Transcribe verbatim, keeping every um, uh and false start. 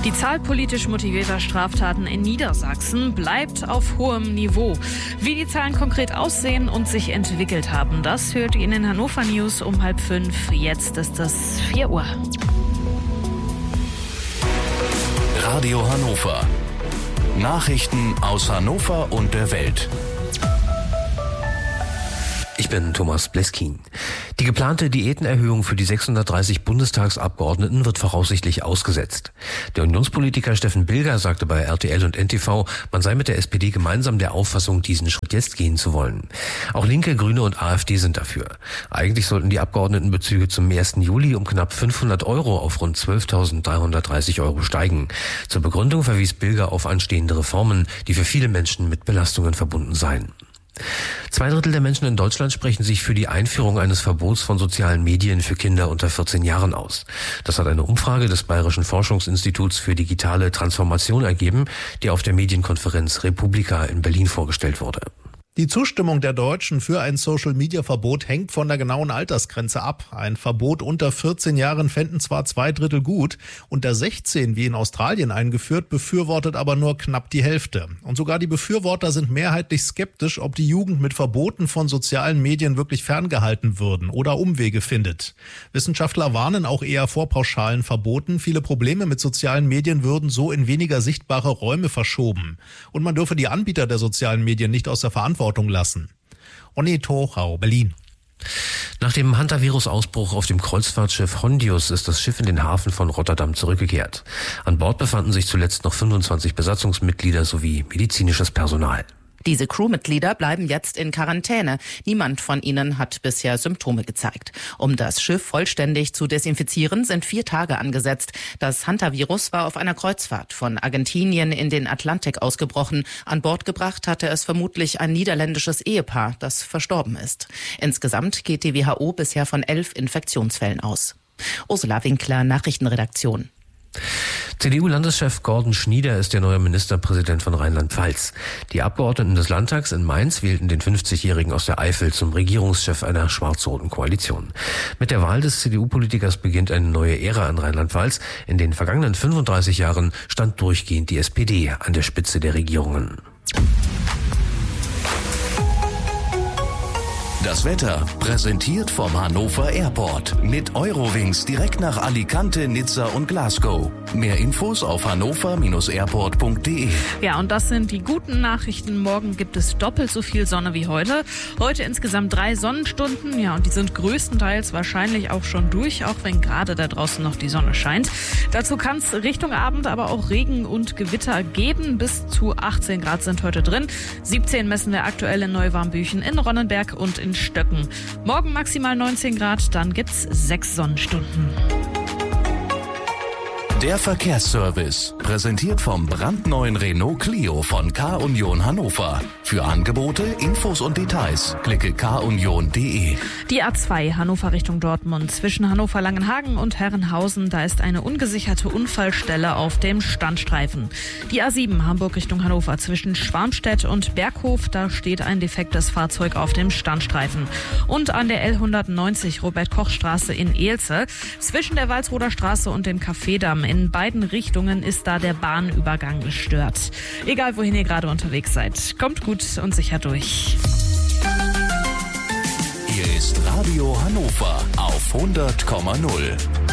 Die Zahl politisch motivierter Straftaten in Niedersachsen bleibt auf hohem Niveau. Wie die Zahlen konkret aussehen und sich entwickelt haben, das hört ihr in den Hannover News um halb fünf. Jetzt ist es vier Uhr. Radio Hannover. Nachrichten aus Hannover und der Welt. Ich bin Thomas Bleskin. Die geplante Diätenerhöhung für die sechshundertdreißig Bundestagsabgeordneten wird voraussichtlich ausgesetzt. Der Unionspolitiker Steffen Bilger sagte bei R T L und N T V, man sei mit der S P D gemeinsam der Auffassung, diesen Schritt jetzt gehen zu wollen. Auch Linke, Grüne und AfD sind dafür. Eigentlich sollten die Abgeordnetenbezüge zum ersten Juli um knapp fünfhundert Euro auf rund zwölftausenddreihundertdreißig Euro steigen. Zur Begründung verwies Bilger auf anstehende Reformen, die für viele Menschen mit Belastungen verbunden seien. Zwei Drittel der Menschen in Deutschland sprechen sich für die Einführung eines Verbots von sozialen Medien für Kinder unter vierzehn Jahren aus. Das hat eine Umfrage des Bayerischen Forschungsinstituts für digitale Transformation ergeben, die auf der Medienkonferenz Republika in Berlin vorgestellt wurde. Die Zustimmung der Deutschen für ein Social-Media-Verbot hängt von der genauen Altersgrenze ab. Ein Verbot unter vierzehn Jahren fänden zwar zwei Drittel gut, unter sechzehn, wie in Australien eingeführt, befürwortet aber nur knapp die Hälfte. Und sogar die Befürworter sind mehrheitlich skeptisch, ob die Jugend mit Verboten von sozialen Medien wirklich ferngehalten würden oder Umwege findet. Wissenschaftler warnen auch eher vor pauschalen Verboten. Viele Probleme mit sozialen Medien würden so in weniger sichtbare Räume verschoben. Und man dürfe die Anbieter der sozialen Medien nicht aus der Verantwortung lassen. Onni Tochau, Berlin. Nach dem Hantavirus-Ausbruch auf dem Kreuzfahrtschiff Hondius ist das Schiff in den Hafen von Rotterdam zurückgekehrt. An Bord befanden sich zuletzt noch fünfundzwanzig Besatzungsmitglieder sowie medizinisches Personal. Diese Crewmitglieder bleiben jetzt in Quarantäne. Niemand von ihnen hat bisher Symptome gezeigt. Um das Schiff vollständig zu desinfizieren, sind vier Tage angesetzt. Das Hantavirus war auf einer Kreuzfahrt von Argentinien in den Atlantik ausgebrochen. An Bord gebracht hatte es vermutlich ein niederländisches Ehepaar, das verstorben ist. Insgesamt geht die W H O bisher von elf Infektionsfällen aus. Ursula Winkler, Nachrichtenredaktion. C D U-Landeschef Gordon Schnieder ist der neue Ministerpräsident von Rheinland-Pfalz. Die Abgeordneten des Landtags in Mainz wählten den fünfzigjährigen aus der Eifel zum Regierungschef einer schwarz-roten Koalition. Mit der Wahl des C D U-Politikers beginnt eine neue Ära in Rheinland-Pfalz. In den vergangenen fünfunddreißig Jahren stand durchgehend die S P D an der Spitze der Regierungen. Das Wetter präsentiert vom Hannover Airport. Mit Eurowings direkt nach Alicante, Nizza und Glasgow. Mehr Infos auf hannover Bindestrich airport punkt de. Ja, und das sind die guten Nachrichten. Morgen gibt es doppelt so viel Sonne wie heute. Heute insgesamt drei Sonnenstunden. Ja, und die sind größtenteils wahrscheinlich auch schon durch, auch wenn gerade da draußen noch die Sonne scheint. Dazu kann es Richtung Abend aber auch Regen und Gewitter geben. Bis zu achtzehn Grad sind heute drin. siebzehn messen wir aktuell in Neuwarmbüchen, in Ronnenberg und in Stöcken. Morgen maximal neunzehn Grad, dann gibt's sechs Sonnenstunden. Der Verkehrsservice, präsentiert vom brandneuen Renault Clio von K-Union Hannover. Für Angebote, Infos und Details klicke k union punkt de. Die A zwei Hannover Richtung Dortmund. Zwischen Hannover-Langenhagen und Herrenhausen, da ist eine ungesicherte Unfallstelle auf dem Standstreifen. Die A sieben Hamburg Richtung Hannover. Zwischen Schwarmstedt und Berghof, da steht ein defektes Fahrzeug auf dem Standstreifen. Und an der L hundertneunzig Robert-Koch-Straße in Eelze. Zwischen der Walsroder Straße und dem Cafédamm in beiden Richtungen ist da der Bahnübergang gestört. Egal, wohin ihr gerade unterwegs seid, kommt gut und sicher durch. Hier ist Radio Hannover auf hundert Komma null.